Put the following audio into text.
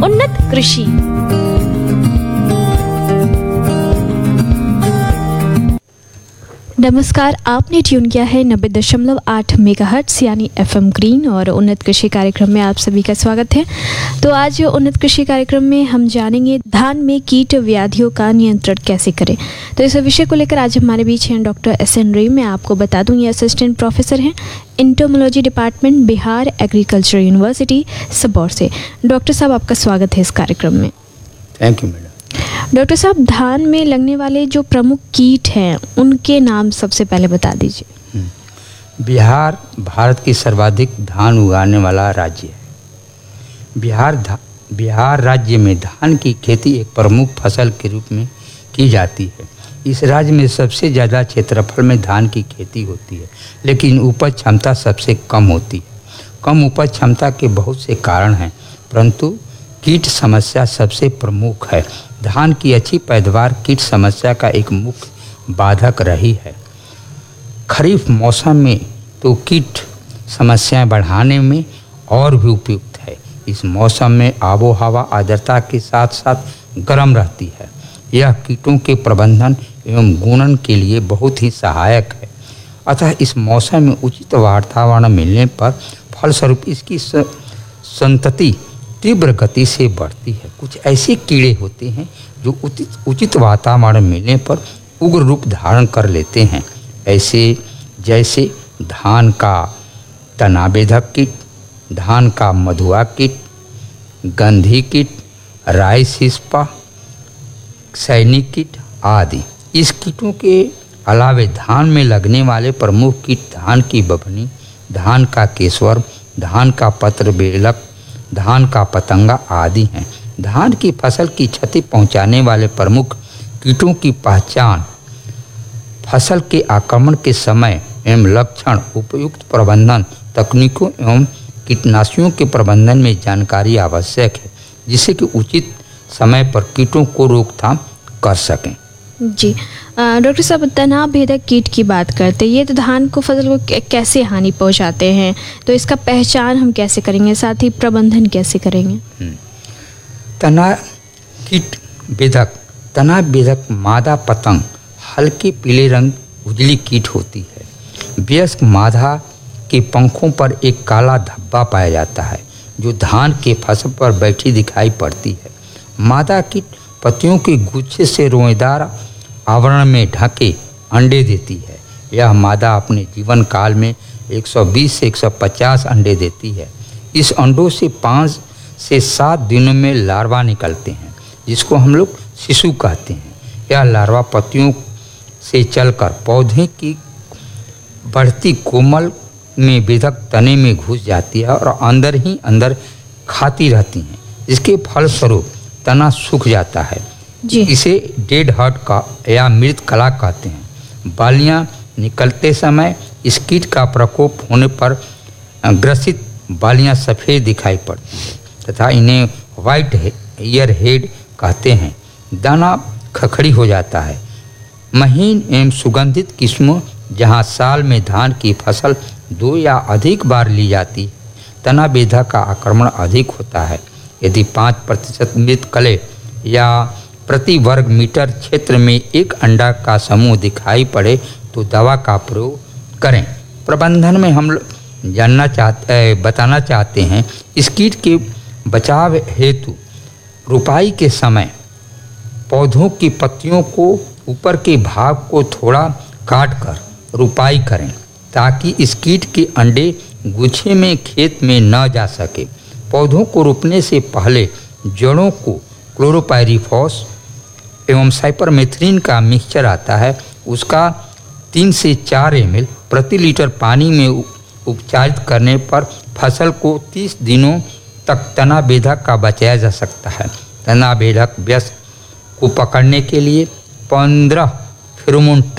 उन्नत कृषि। नमस्कार, आपने ट्यून किया है 90.8 मेगाहर्ट्ज यानी FM ग्रीन और उन्नत कृषि कार्यक्रम में आप सभी का स्वागत है। तो आज उन्नत कृषि कार्यक्रम में हम जानेंगे धान में कीट व्याधियों का नियंत्रण कैसे करें। तो इस विषय को लेकर आज हमारे बीच हैं डॉक्टर SN रे। मैं आपको बता दूं, ये असिस्टेंट प्रोफेसर हैं entomology department, Bihar agriculture university Sabour से। डॉक्टर साहब, आपका स्वागत है इस कार्यक्रम में। Thank you madam. डॉक्टर साहब, धान में लगने वाले जो प्रमुख कीट हैं उनके नाम सबसे पहले बता दीजिए। बिहार भारत की सर्वाधिक धान उगाने वाला राज्य है। बिहार राज्य में धान की खेती एक प्रमुख फसल के रूप में की जाती है। इस राज्य में सबसे ज़्यादा क्षेत्रफल में धान की खेती होती है, लेकिन उपज क्षमता सबसे कम होती है। कम उपज क्षमता के बहुत से कारण हैं, परंतु कीट समस्या सबसे प्रमुख है। धान की अच्छी पैदावार कीट समस्या का एक मुख्य बाधक रही है। खरीफ मौसम में तो कीट समस्याएं बढ़ाने में और भी उपयुक्त है। इस मौसम में आबो हवा आर्द्रता के साथ साथ गर्म रहती है। यह कीटों के प्रबंधन एवं गुणन के लिए बहुत ही सहायक है। अतः इस मौसम में उचित वातावरण मिलने पर फलस्वरूप इसकी संतति तीव्र गति से बढ़ती है। कुछ ऐसे कीड़े होते हैं जो उचित वातावरण मिलने पर उग्र रूप धारण कर लेते हैं, ऐसे जैसे धान का तना बेधक कीट, धान का मधुआ कीट, गंधी कीट, राई सिस्पा, सैनिक कीट आदि। इस कीटों के अलावे धान में लगने वाले प्रमुख कीट धान की बभनी, धान का केसवर, धान का पत्र बेलक, धान का पतंगा आदि हैं। धान की फसल की क्षति पहुंचाने वाले प्रमुख कीटों की पहचान, फसल के आक्रमण के समय एवं लक्षण, उपयुक्त प्रबंधन तकनीकों एवं कीटनाशियों के प्रबंधन में जानकारी आवश्यक है, जिससे कि उचित समय पर कीटों को रोकथाम कर सकें। जी डॉक्टर साहब, तना भेदक कीट की बात करते हैं, ये तो धान को फसल को कैसे हानि पहुंचाते हैं, तो इसका पहचान हम कैसे करेंगे, साथ ही प्रबंधन कैसे करेंगे? तना कीट बेधक, तना बेधक मादा पतंग हल्के पीले रंग उजली कीट होती है। वयस्क मादा के पंखों पर एक काला धब्बा पाया जाता है, जो धान के फसल पर बैठी दिखाई पड़ती है। मादा कीट पत्तियों के गुच्छे से रोएदार आवरण में ढके अंडे देती है। यह मादा अपने जीवन काल में 120 से 150 अंडे देती है। इस अंडों से 5 से 7 दिनों में लार्वा निकलते हैं, जिसको हम लोग शिशु कहते हैं। यह लार्वा पत्तियों से चलकर पौधे की बढ़ती कोमल में बेधक तने में घुस जाती है और अंदर ही अंदर खाती रहती हैं। इसके फलस्वरूप तना सूख जाता है। इसे डेड हार्ट का या मृत कला कहते हैं। बालियां निकलते समय इस कीट का प्रकोप होने पर ग्रसित बालियां सफ़ेद दिखाई पड़ती हैं तथा इन्हें वाइट ईयर हेड कहते हैं। दाना खखड़ी हो जाता है। महीन एवं सुगंधित किस्मों, जहां साल में धान की फसल 2 या अधिक बार ली जाती है, तना बेधा का आक्रमण अधिक होता है। यदि 5% मृत कले या प्रति वर्ग मीटर क्षेत्र में एक अंडा का समूह दिखाई पड़े तो दवा का प्रयोग करें। प्रबंधन में हम बताना चाहते हैं, इस कीट के बचाव हेतु रुपाई के समय पौधों की पत्तियों को ऊपर के भाग को थोड़ा काट कर रुपाई करें, ताकि इस कीट के अंडे गुच्छे में खेत में न जा सके। पौधों को रोपने से पहले जड़ों को क्लोरोपाइरीफॉस एवं साइपरमेथ्रिन का मिक्सचर आता है, उसका 3 से 4 ml प्रति लीटर पानी में उपचारित करने पर फसल को 30 दिनों तक तना बेधक का बचाया जा सकता है। तना बेधक वयस्क को पकड़ने के लिए 15 फेरोमोन